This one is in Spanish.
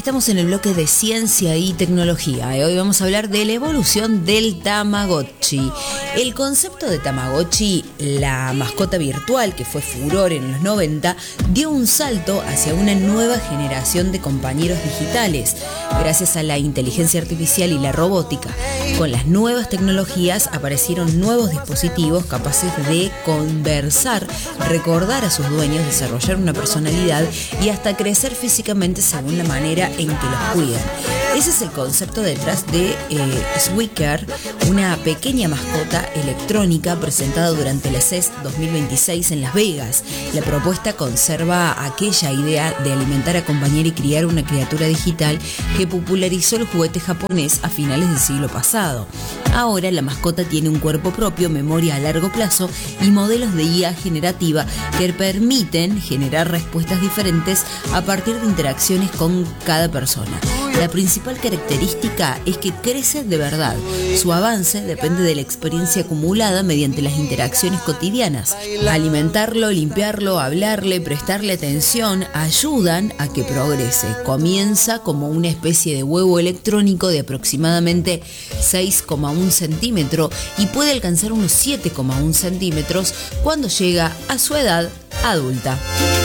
Estamos en el bloque de ciencia y tecnología. Hoy vamos a hablar de la evolución del Tamagotchi. El concepto de Tamagotchi, la mascota virtual que fue furor en los 90, dio un salto hacia una nueva generación de compañeros digitales, gracias a la inteligencia artificial y la robótica. Con las nuevas tecnologías aparecieron nuevos dispositivos capaces de conversar, recordar a sus dueños, desarrollar una personalidad y hasta crecer físicamente según la manera en que los cuidan. Ese es el concepto detrás de Squeaker, una pequeña mascota electrónica presentada durante la CES 2026 en Las Vegas. La propuesta conserva aquella idea de alimentar, acompañar y criar una criatura digital que popularizó el juguete japonés a finales del siglo pasado. Ahora la mascota tiene un cuerpo propio, memoria a largo plazo y modelos de IA generativa que permiten generar respuestas diferentes a partir de interacciones con cada persona. La principal característica es que crece de verdad. Su avance depende de la experiencia acumulada mediante las interacciones cotidianas. Alimentarlo, limpiarlo, hablarle, prestarle atención ayudan a que progrese. Comienza como una especie de huevo electrónico de aproximadamente 6,1 centímetros y puede alcanzar unos 7,1 centímetros cuando llega a su edad adulta.